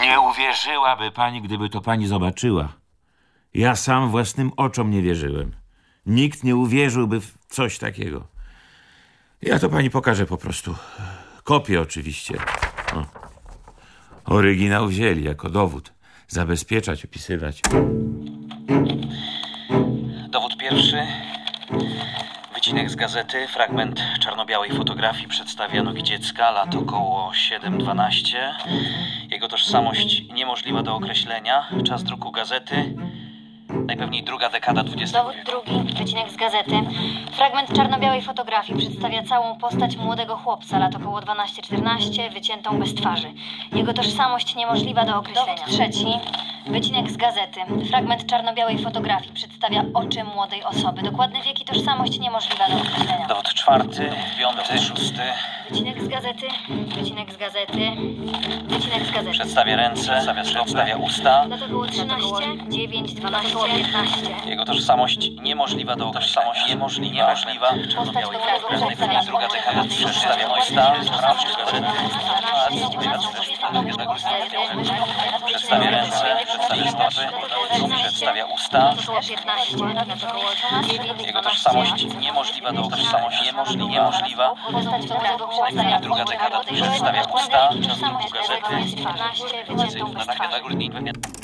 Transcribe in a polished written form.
Nie uwierzyłaby pani, gdyby to pani zobaczyła. Ja sam własnym oczom nie wierzyłem. Nikt nie uwierzyłby w coś takiego. Ja to pani pokażę po prostu. Kopię oczywiście. O. Oryginał wzięli jako dowód. Zabezpieczać, opisywać. Dowód pierwszy. Wycinek z gazety, fragment czarno-białej fotografii przedstawia nogi dziecka, lat około 7-12. Jego tożsamość niemożliwa do określenia. Czas druku gazety, najpewniej druga dekada XX Dowód wieku. drugi, wycinek z gazety. Fragment czarno-białej fotografii przedstawia całą postać młodego chłopca, lat około 12-14, wyciętą bez twarzy. Jego tożsamość niemożliwa do określenia. Dowód trzeci, wycinek z gazety. Fragment czarno-białej fotografii przedstawia oczy młodej osoby. Dokładny wiek i tożsamość niemożliwa do określenia. Dowód czwarty, piąty, szósty. Wycinek z gazety, wycinek z gazety, wycinek z gazety. Przedstawia ręce, przedstawia usta. Lat około 13, 9, 12, 15. Jego tożsamość niemożliwa do określenia. Niemożliwa. Postać młodego chłopca, Najpewniej druga dekada przedstawia usta. Przedstawia ręce, przedstawia stopy, przedstawia usta. Jego tożsamość niemożliwa do określenia. Niemożliwa. Postać młodego chłopca, Druga dekada przedstawia usta. Czas druku gazety. 12, wyciętą bez twarzy.